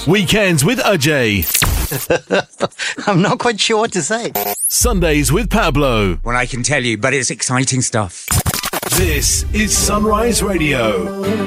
Weekends with Ajay. I'm not quite sure what to say. Sundays with Pablo. Well, I can tell you, but it's exciting stuff. This is Sunrise Radio.